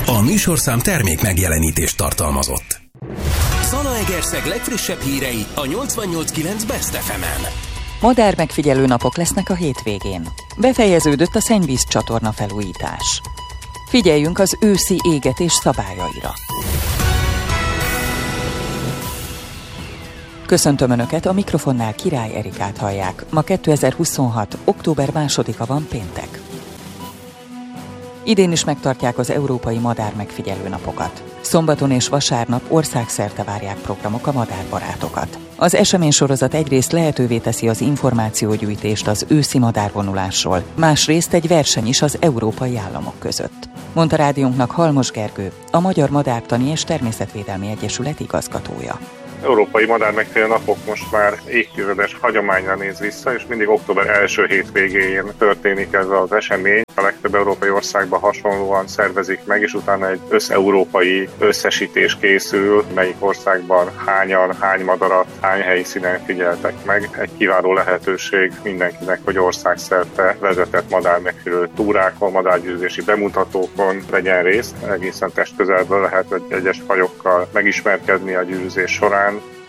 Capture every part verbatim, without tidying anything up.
A műsorszám termék megjelenítést tartalmazott. Zalaegerszeg legfrissebb hírei a nyolcvannyolc kilenc Best ef emen. Madár megfigyelő napok lesznek a hétvégén. Befejeződött a szennyvíz csatorna felújítás. Figyeljünk az őszi égetés szabályaira. Köszöntöm Önöket, a mikrofonnál Király Erikát hallják. Ma kétezer-huszonhat. október másodika van, péntek. Idén is megtartják az Európai Madár Megfigyelő Napokat. Szombaton és vasárnap országszerte várják programok a madárbarátokat. Az eseménysorozat egyrészt lehetővé teszi az információgyűjtést az őszi madárvonulásról, másrészt egy verseny is az európai államok között. Mondta rádiónknak Halmos Gergő, a Magyar Madártani és Természetvédelmi Egyesület igazgatója. Európai Madár Megfigyelő Napok most már évtizedes hagyományra néz vissza, és mindig október első hétvégéjén történik ez az esemény. A legtöbb európai országban hasonlóan szervezik meg, és utána egy összeurópai összesítés készül, melyik országban hányan, hány madarat, hány helyszínen figyeltek meg. Egy kiváló lehetőség mindenkinek, hogy országszerte vezetett madármegfigyelő túrákon, madárgyőzési bemutatókon vegyen részt. Egészen testközelből lehet egyes fajokkal megismerkedni a gyűjtés során.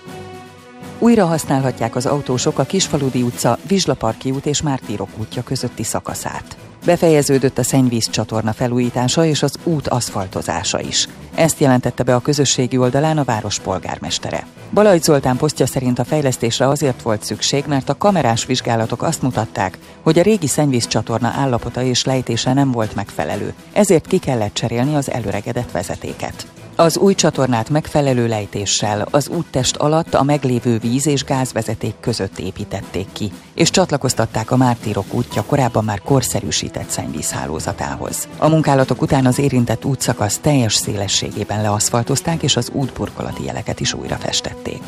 Újra használhatják az autósok a Kisfaludy utca, Vizslaparki út és Mártírok útja közötti szakaszát. Befejeződött a szennyvíz csatorna felújítása és az út aszfaltozása is. Ezt jelentette be a közösségi oldalán a város polgármestere. Balajt Zoltán posztja szerint a fejlesztésre azért volt szükség, mert a kamerás vizsgálatok azt mutatták, hogy a régi szennyvíz csatorna állapota és lejtése nem volt megfelelő, ezért ki kellett cserélni az elöregedett vezetéket. Az új csatornát megfelelő lejtéssel az úttest alatt a meglévő víz- és gázvezeték között építették ki, és csatlakoztatták a Mártírok útja korábban már korszerűsített szennyvízhálózatához. A munkálatok után az érintett útszakasz teljes szélességében leaszfaltozták, és az útburkolati jeleket is újra festették.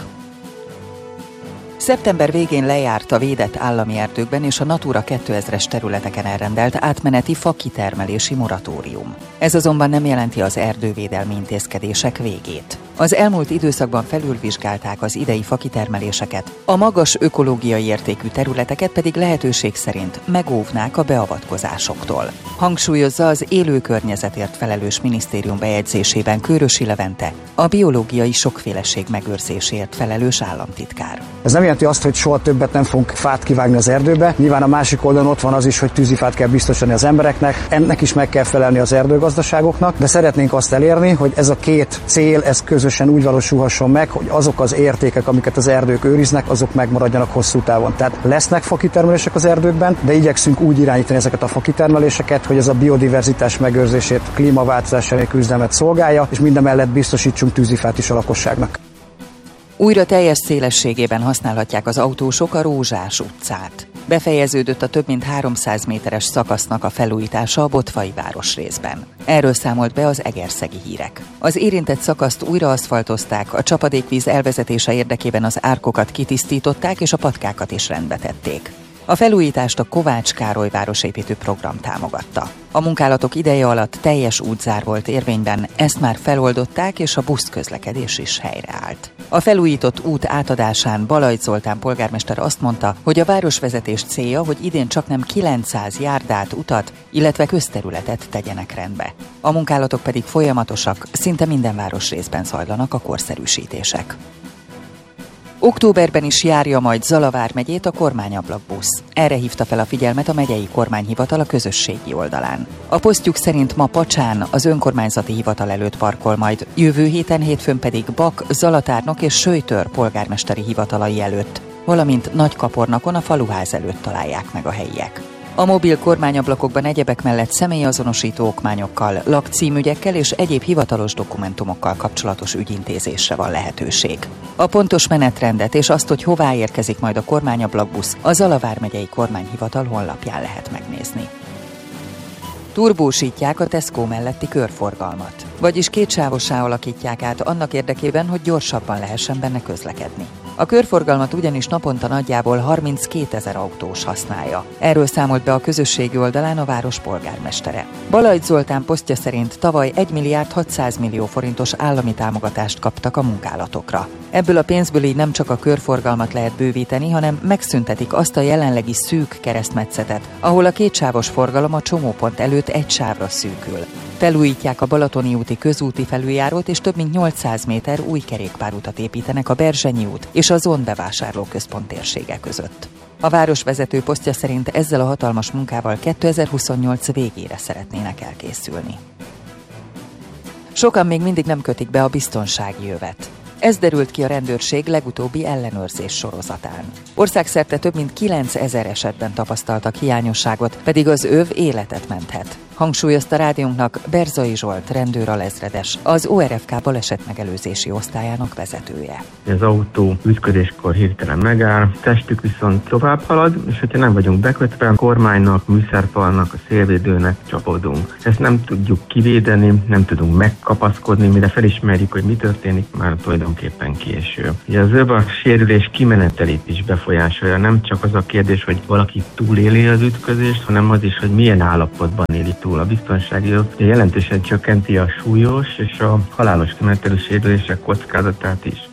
Szeptember végén lejárt a védett állami erdőkben és a Natura kétezres területeken elrendelt átmeneti fakitermelési moratórium. Ez azonban nem jelenti az erdővédelmi intézkedések végét. Az elmúlt időszakban felülvizsgálták az idei fakitermeléseket, a magas ökológiai értékű területeket pedig lehetőség szerint megóvnák a beavatkozásoktól. Hangsúlyozza az élő környezetért felelős minisztérium bejegyzésében Kőrösi Levente, a biológiai sokféleség megőrzéséért felelős államtitkár. Ez nem jelenti azt, hogy soha többet nem fogunk fát kivágni az erdőbe. Nyilván a másik oldalon ott van az is, hogy tűzifát kell biztosítani az embereknek, ennek is meg kell felelni az erdőgazdaságoknak, de szeretnénk azt elérni, hogy ez a két cél, ez közösen úgy valósulhasson meg, hogy azok az értékek, amiket az erdők őriznek, azok megmaradjanak hosszú távon. Tehát lesznek fakitermelések az erdőkben, de igyekszünk úgy irányítani ezeket a fakitermeléseket, hogy ez a biodiverzitás megőrzését, klímaváltozás elleni küzdelmet szolgálja, és mindemellett biztosítsunk tűzifát is a lakosságnak. Újra teljes szélességében használhatják az autósok a Rózsás utcát. Befejeződött a több mint háromszáz méteres szakasznak a felújítása a Botvai városrészben. Erről számolt be az Egerszegi Hírek. Az érintett szakaszt újra aszfaltozták, a csapadékvíz elvezetése érdekében az árkokat kitisztították és a patkákat is rendbe tették. A felújítást a Kovács Károly városépítő program támogatta. A munkálatok ideje alatt teljes útzár volt érvényben, ezt már feloldották, és a buszközlekedés is helyreállt. A felújított út átadásán Balajt Zoltán polgármester azt mondta, hogy a városvezetés célja, hogy idén csaknem kilencszáz járdát, utat, illetve közterületet tegyenek rendbe. A munkálatok pedig folyamatosak, szinte minden városrészben zajlanak a korszerűsítések. Októberben is járja majd Zala vármegyét a kormányablakbusz. Erre hívta fel a figyelmet a megyei kormányhivatal a közösségi oldalán. A posztjuk szerint ma Pacsán az önkormányzati hivatal előtt parkol majd, jövő héten hétfőn pedig Bak, Zalatárnok és Söjtör polgármesteri hivatalai előtt, valamint Nagykapornakon a faluház előtt találják meg a helyiek. A mobil kormányablakokban egyebek mellett személyazonosító okmányokkal, lakcímügyekkel és egyéb hivatalos dokumentumokkal kapcsolatos ügyintézésre van lehetőség. A pontos menetrendet és azt, hogy hová érkezik majd a kormányablakbusz, a Zala vármegyei kormányhivatal honlapján lehet megnézni. Turbósítják a Tesco melletti körforgalmat, vagyis kétsávosá alakítják át annak érdekében, hogy gyorsabban lehessen benne közlekedni. A körforgalmat ugyanis naponta nagyjából harminckétezer autós használja. Erről számolt be a közösségi oldalán a város polgármestere. Balajt Zoltán posztja szerint tavaly egy milliárd hatszáz millió forintos állami támogatást kaptak a munkálatokra. Ebből a pénzből így nem csak a körforgalmat lehet bővíteni, hanem megszüntetik azt a jelenlegi szűk keresztmetszetet, ahol a kétsávos forgalom a csomópont előtt egy sávra szűkül. Felújítják a Balatoni úti közúti felüljárót, és több mint nyolcszáz méter új kerékpárutat építenek a Berzsenyi út és a Zond bevásárlóközpont térsége között. A városvezető posztja szerint ezzel a hatalmas munkával kétezer-huszonnyolc végére szeretnének elkészülni. Sokan még mindig nem kötik be a biztonsági övet. Ez derült ki a rendőrség legutóbbi ellenőrzés sorozatán. Országszerte több mint kilencezer esetben tapasztaltak hiányosságot, pedig az öv életet menthet. Hangsúlyozta rádiónknak Berzai Zsolt rendőralezredes, az o er ef ká balesetmegelőzési osztályának vezetője. Az autó ütközéskor hirtelen megáll, testük viszont tovább halad, és hogyha nem vagyunk bekötve, a kormánynak, műszerfalnak, a szélvédőnek csapódunk. Ezt nem tudjuk kivédeni, nem tudunk megkapaszkodni, mire felismerjük, hogy mi történik, már tulajdonképpen késő. Ugye az öv a sérülés kimenetelét is befolyásolja, nem csak az a kérdés, hogy valaki túléli az ütközést, hanem az is, hogy milyen állapotban éli túl. A biztonsági öv jelentősen csökkenti a súlyos és a halálos kimenetelű sérülések kockázatát is.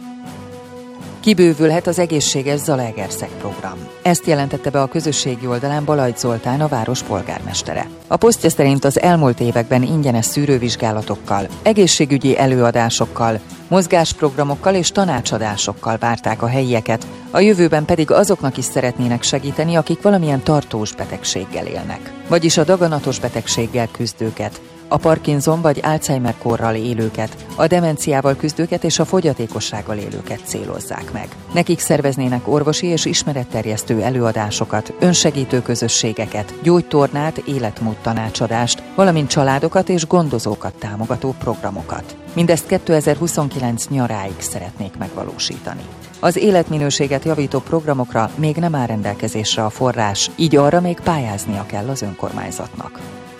Kibővülhet az egészséges Zalaegerszeg program. Ezt jelentette be a közösségi oldalán Balajt Zoltán, a város polgármestere. A posztja szerint az elmúlt években ingyenes szűrővizsgálatokkal, egészségügyi előadásokkal, mozgásprogramokkal és tanácsadásokkal várták a helyieket, a jövőben pedig azoknak is szeretnének segíteni, akik valamilyen tartós betegséggel élnek. Vagyis a daganatos betegséggel küzdőket, a Parkinson vagy Alzheimer-korral élőket, a demenciával küzdőket és a fogyatékossággal élőket célozzák meg. Nekik szerveznének orvosi és ismeretterjesztő előadásokat, önsegítő közösségeket, gyógytornát, életmód tanácsadást, valamint családokat és gondozókat támogató programokat. Mindezt kétezer-huszonkilenc nyaráig szeretnék megvalósítani. Az életminőséget javító programokra még nem áll rendelkezésre a forrás, így arra még pályáznia kell az önkormányzatnak.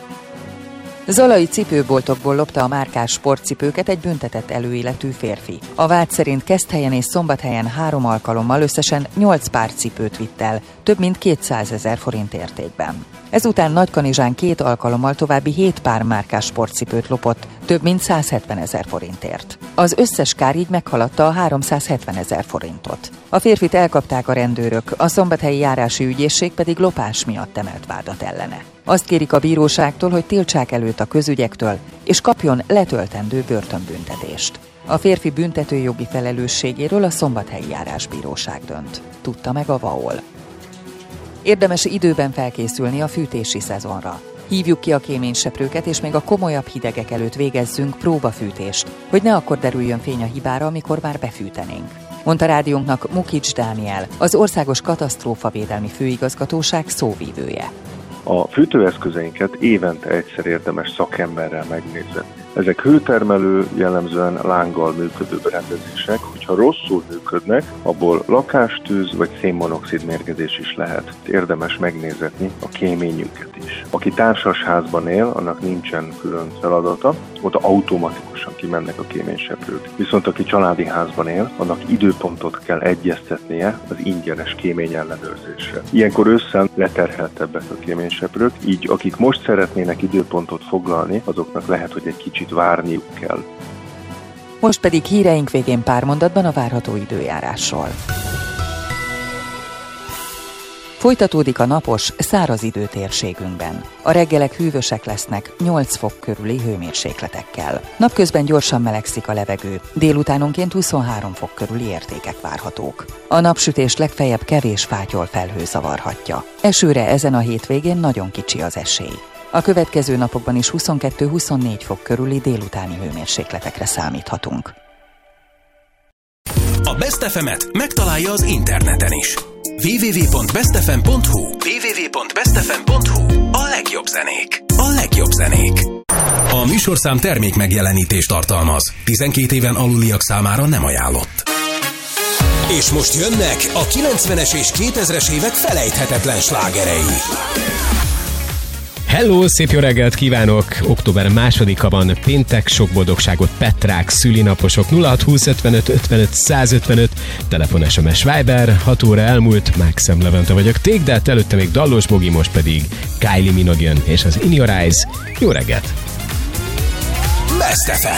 Zalai cipőboltokból lopta a márkás sportcipőket egy büntetett előéletű férfi. A vád szerint Keszthelyen és Szombathelyen három alkalommal összesen nyolc pár cipőt vitt el, több mint kétszázezer forint értékben. Ezután Nagykanizsán két alkalommal további hét pár márkás sportcipőt lopott, több mint százhetvenezer forintért. Az összes kár így meghaladta a háromszázhetvenezer forintot. A férfit elkapták a rendőrök, a szombathelyi járási ügyészség pedig lopás miatt emelt vádat ellene. Azt kérik a bíróságtól, hogy tiltsák előtt a közügyektől, és kapjon letöltendő börtönbüntetést. A férfi büntetőjogi felelősségéről a szombathelyi járásbíróság dönt, tudta meg a vé á o el. Érdemes időben felkészülni a fűtési szezonra. Hívjuk ki a kéményseprőket, és még a komolyabb hidegek előtt végezzünk próbafűtést, hogy ne akkor derüljön fény a hibára, amikor már befűtenénk. Mondta rádiónknak Mukics Dániel, az Országos Katasztrófavédelmi Főigazgatóság szóvívője. A fűtőeszközeinket évente egyszer érdemes szakemberrel megnézni. Ezek hőtermelő, jellemzően lánggal működő berendezések, hogyha rosszul működnek, abból lakástűz vagy szénmonoxid mérgezés is lehet. Érdemes megnézetni a kéményüket is. Aki társasházban él, annak nincsen külön feladata, ott automatikusan kimennek a kéményseprők. Viszont aki családi házban él, annak időpontot kell egyeztetnie az ingyenes kémény ellenőrzésre. Ilyenkor ősszel leterheltebbek a kéményseprők, így akik most szeretnének időpontot foglalni, azoknak lehet, hogy egy kicsit várniuk kell. Most pedig híreink végén pár mondatban a várható időjárásról. Folytatódik a napos, száraz idő térségünkben. A reggelek hűvösek lesznek, nyolc fok körüli hőmérsékletekkel. Napközben gyorsan melegszik a levegő, délutánonként huszonhárom fok körüli értékek várhatók. A napsütést legfeljebb kevés fátyol felhő zavarhatja. Esőre ezen a hétvégén nagyon kicsi az esély. A következő napokban is huszonkettő-huszonnégy fok körüli délutáni hőmérsékletekre számíthatunk. A Best ef emet megtalálja az interneten is. double-u double-u double-u pont best f m pont h u double-u double-u double-u pont best f m pont h u A legjobb zenék. A legjobb zenék. A műsorszám termék megjelenítést tartalmaz. tizenkét éven aluliak számára nem ajánlott. És most jönnek a kilencvenes és kétezres évek felejthetetlen slágerei. Hello, szép jó reggelt kívánok! Október másodika van, péntek, sok boldogságot Petrák, szülinaposok. Nulla hat húsz ötvenöt ötvenöt százötvenöt, telefon, es em es, Viber, hat óra elmúlt, Maxim Levente vagyok. Tégdát, előtte még Dallos Bogi, most pedig Kylie Minogue és az In Your Eyes. Jó reggelt! Best ef em.